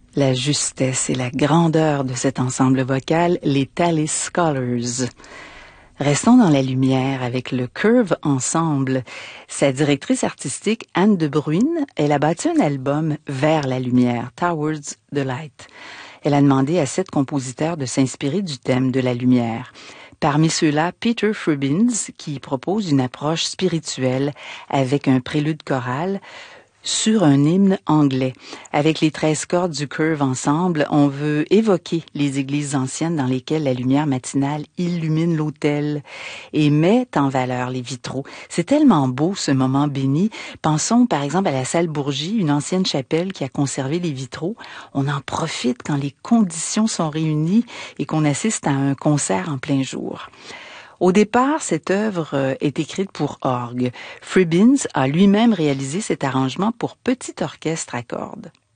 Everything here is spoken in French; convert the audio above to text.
La justesse et la grandeur de cet ensemble vocal, les Tallis Scholars. Restons dans la lumière avec le Curve Ensemble. Sa directrice artistique, Anne de Bruyne, elle a bâti un album vers la lumière, Towards the Light. Elle a demandé à 7 compositeurs de s'inspirer du thème de la lumière. Parmi ceux-là, Peter Frubins, qui propose une approche spirituelle avec un prélude choral sur un hymne anglais. Avec les 13 cordes du Curve Ensemble, on veut évoquer les églises anciennes dans lesquelles la lumière matinale illumine l'autel et met en valeur les vitraux. C'est tellement beau ce moment béni. Pensons par exemple à la salle Bourgie, une ancienne chapelle qui a conservé les vitraux. On en profite quand les conditions sont réunies et qu'on assiste à un concert en plein jour. Au départ, cette œuvre est écrite pour orgue. Frubins a lui-même réalisé cet arrangement pour petit orchestre à cordes.